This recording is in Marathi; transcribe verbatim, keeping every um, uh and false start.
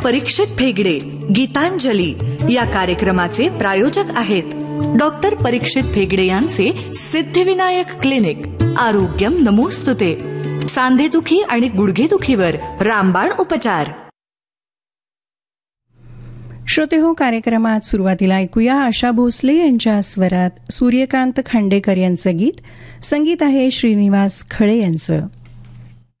परीक्षित भेगडे गीतांजली या कार्यक्रमाचे प्रायोजक आहेत डॉक्टर परीक्षित भेगडे यांचे सिद्धिविनायक क्लिनिक. आरोग्यम नमोस्तुते. सांधेदुखी आणि गुडघेदुखीवर रामबाण उपचार. श्रोते हो, कार्यक्रमात सुरुवातीला ऐकूया आशा भोसले यांच्या स्वरात सूर्यकांत खांडेकर यांचं गीत. संगीत आहे श्रीनिवास खळे यांचं.